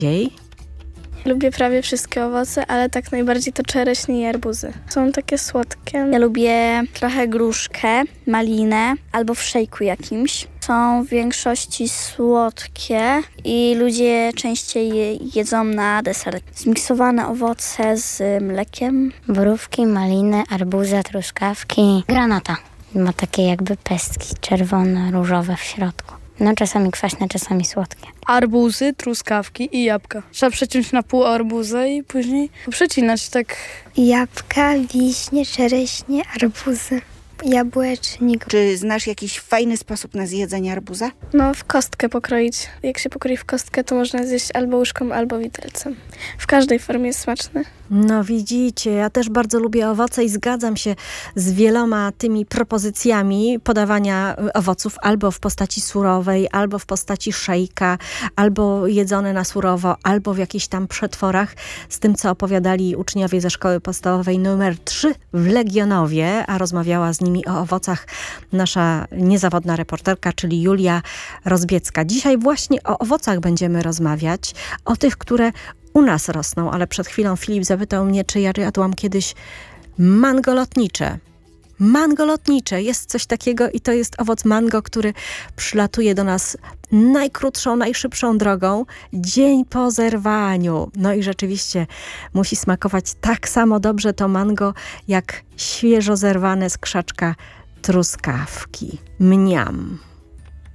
Jej? Lubię prawie wszystkie owoce, ale tak najbardziej to czereśnie i arbuzy. Są takie słodkie. Ja lubię trochę gruszkę, malinę albo w szejku jakimś. Są w większości słodkie i ludzie częściej je jedzą na deser. Zmiksowane owoce z mlekiem. Borówki, maliny, arbuza, truskawki, granata. Ma takie jakby pestki czerwone, różowe w środku. No czasami kwaśne, czasami słodkie. Arbuzy, truskawki i jabłka. Trzeba przeciąć na pół arbuzę i później przecinać tak. Jabłka, wiśnie, czereśnie, arbuzy, jabłecznik. Czy znasz jakiś fajny sposób na zjedzenie arbuza? No, w kostkę pokroić. Jak się pokroi w kostkę, to można zjeść albo łyżką, albo widelcem. W każdej formie jest smaczny. No widzicie, ja też bardzo lubię owoce i zgadzam się z wieloma tymi propozycjami podawania owoców albo w postaci surowej, albo w postaci szejka, albo jedzone na surowo, albo w jakichś tam przetworach, z tym co opowiadali uczniowie ze szkoły podstawowej numer 3 w Legionowie, a rozmawiała z nimi o owocach nasza niezawodna reporterka, czyli Julia Rozbiecka. Dzisiaj właśnie o owocach będziemy rozmawiać, o tych, które u nas rosną, ale przed chwilą Filip zapytał mnie, czy ja jadłam kiedyś mango lotnicze. Mango lotnicze, jest coś takiego i to jest owoc mango, który przylatuje do nas najkrótszą, najszybszą drogą, dzień po zerwaniu. No i rzeczywiście musi smakować tak samo dobrze to mango, jak świeżo zerwane z krzaczka truskawki. Mniam.